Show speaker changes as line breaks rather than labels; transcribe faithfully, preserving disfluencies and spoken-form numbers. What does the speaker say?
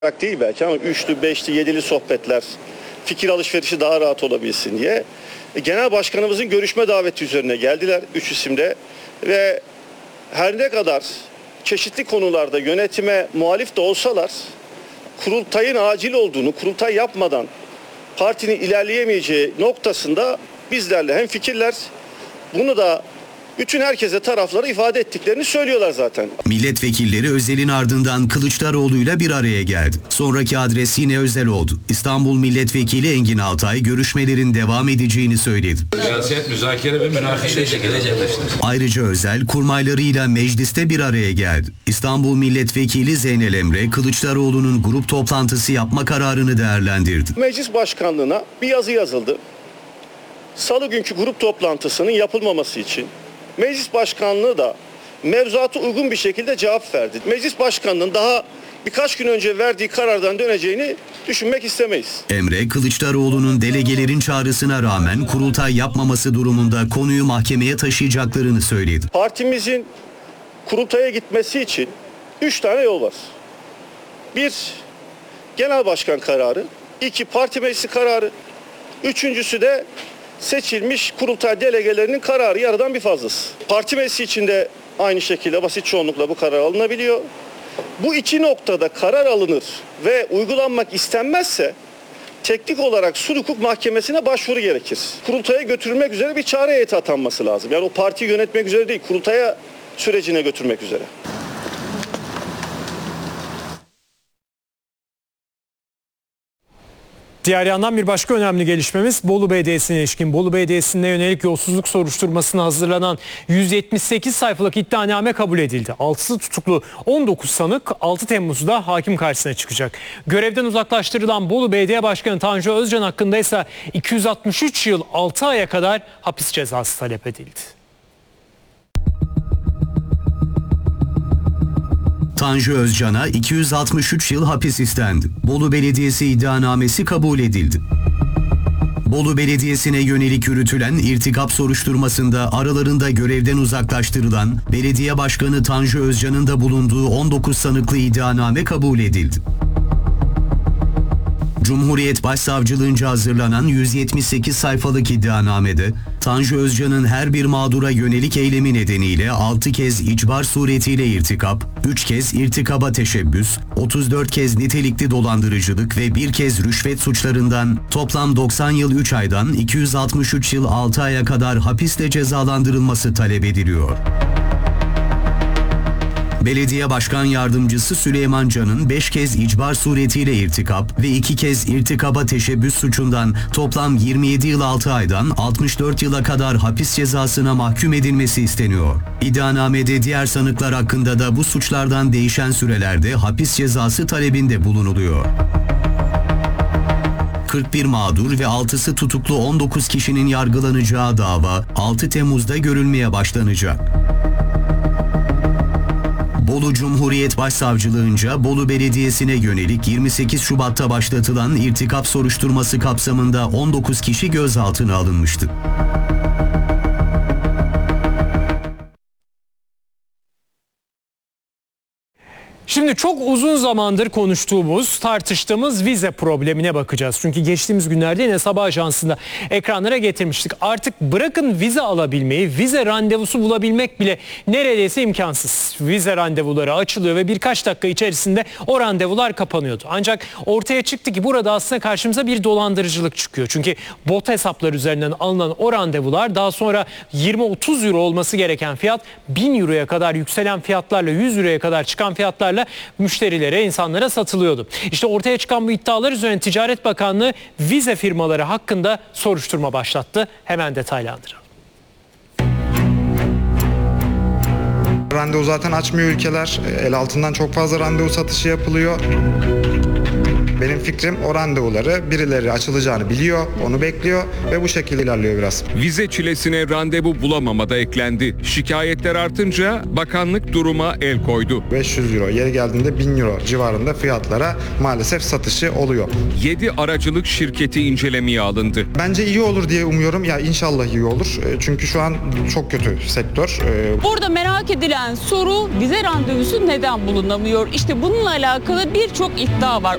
değil belki ama üçlü, beşli, yedili sohbetler, fikir alışverişi daha rahat olabilsin diye e, Genel Başkanımızın görüşme daveti üzerine geldiler üç isimde ve her ne kadar çeşitli konularda yönetime muhalif de olsalar kurultayın acil olduğunu, kurultay yapmadan partinin ilerleyemeyeceği noktasında bizlerle hemfikirler. Bunu da bütün herkese tarafları ifade ettiklerini söylüyorlar zaten.
Milletvekilleri Özel'in ardından Kılıçdaroğlu'yla bir araya geldi. Sonraki adres yine Özel oldu. İstanbul Milletvekili Engin Altay görüşmelerin devam edeceğini söyledi.
Siyaset, müzakere ve münakaşa gerçekleşti.
Ayrıca Özel kurmaylarıyla mecliste bir araya geldi. İstanbul Milletvekili Zeynel Emre Kılıçdaroğlu'nun grup toplantısı yapma kararını değerlendirdi.
Meclis başkanlığına bir yazı yazıldı. Salı günkü grup toplantısının yapılmaması için Meclis Başkanlığı da mevzuata uygun bir şekilde cevap verdi. Meclis Başkanlığı'nın daha birkaç gün önce verdiği karardan döneceğini düşünmek istemeyiz.
Emre, Kılıçdaroğlu'nun delegelerin çağrısına rağmen kurultay yapmaması durumunda konuyu mahkemeye taşıyacaklarını söyledi.
Partimizin kurultaya gitmesi için üç tane yol var. Bir, genel başkan kararı. İki, parti meclisi kararı. Üçüncüsü de seçilmiş kurultay delegelerinin kararı, yarıdan bir fazlası. Parti meclisi içinde aynı şekilde basit çoğunlukla bu karar alınabiliyor. Bu iki noktada karar alınır ve uygulanmak istenmezse teknik olarak sulh hukuk mahkemesine başvuru gerekir. Kurultaya götürülmek üzere bir çağrı heyeti atanması lazım. Yani o partiyi yönetmek üzere değil, kurultaya sürecine götürmek üzere.
Diğer yandan bir başka önemli gelişmemiz Bolu Belediyesi'ne ilişkin. Bolu Belediyesi'ne yönelik yolsuzluk soruşturmasına hazırlanan yüz yetmiş sekiz sayfalık iddianame kabul edildi. altısı tutuklu on dokuz sanık altı Temmuz'da hakim karşısına çıkacak. Görevden uzaklaştırılan Bolu Belediye Başkanı Tanju Özcan hakkında ise iki yüz altmış üç yıl altı aya kadar hapis cezası talep edildi.
Tanju Özcan'a iki yüz altmış üç yıl hapis istendi. Bolu Belediyesi iddianamesi kabul edildi. Bolu Belediyesi'ne yönelik yürütülen irtikap soruşturmasında aralarında görevden uzaklaştırılan Belediye Başkanı Tanju Özcan'ın da bulunduğu on dokuz sanıklı iddianame kabul edildi. Cumhuriyet Başsavcılığınca hazırlanan yüz yetmiş sekiz sayfalık iddianamede Tanju Özcan'ın her bir mağdura yönelik eylemi nedeniyle altı kez icbar suretiyle irtikap, üç kez irtikaba teşebbüs, otuz dört kez nitelikli dolandırıcılık ve bir kez rüşvet suçlarından toplam doksan yıl üç aydan iki yüz altmış üç yıl altı aya kadar hapisle cezalandırılması talep ediliyor. Belediye Başkan Yardımcısı Süleyman Can'ın beş kez icbar suretiyle irtikap ve iki kez irtikaba teşebbüs suçundan toplam yirmi yedi yıl altı aydan altmış dört yıla kadar hapis cezasına mahkum edilmesi isteniyor. İddianamede diğer sanıklar hakkında da bu suçlardan değişen sürelerde hapis cezası talebinde bulunuluyor. kırk bir mağdur ve altısı tutuklu on dokuz kişinin yargılanacağı dava altı Temmuz'da görülmeye başlanacak. Bolu Cumhuriyet Başsavcılığınca Bolu Belediyesi'ne yönelik yirmi sekiz Şubat'ta başlatılan irtikap soruşturması kapsamında on dokuz kişi gözaltına alınmıştı.
Şimdi çok uzun zamandır konuştuğumuz, tartıştığımız vize problemine bakacağız. Çünkü geçtiğimiz günlerde yine Sabah Ajansı'nda ekranlara getirmiştik. Artık bırakın vize alabilmeyi, vize randevusu bulabilmek bile neredeyse imkansız. Vize randevuları açılıyor ve birkaç dakika içerisinde o randevular kapanıyordu. Ancak ortaya çıktı ki burada aslında karşımıza bir dolandırıcılık çıkıyor. Çünkü bot hesaplar üzerinden alınan o randevular daha sonra yirmi otuz euro olması gereken fiyat bin euroya kadar yükselen fiyatlarla, yüz euroya kadar çıkan fiyatlarla müşterilere, insanlara satılıyordu. İşte ortaya çıkan bu iddialar üzerine Ticaret Bakanlığı vize firmaları hakkında soruşturma başlattı. Hemen detaylandıralım.
Randevu zaten açmıyor ülkeler. El altından çok fazla randevu satışı yapılıyor. Benim fikrim o randevuları birileri açılacağını biliyor, onu bekliyor ve bu şekilde ilerliyor biraz.
Vize çilesine randevu bulamama da eklendi. Şikayetler artınca bakanlık duruma el koydu.
beş yüz euro, yeri geldiğinde bin euro civarında fiyatlara maalesef satışı oluyor.
yedi aracılık şirketi incelemeye alındı.
Bence iyi olur diye umuyorum. Ya inşallah iyi olur. E, Çünkü şu an çok kötü sektör. E,
Burada merak edilen soru vize randevusu neden bulunamıyor? İşte bununla alakalı birçok iddia var.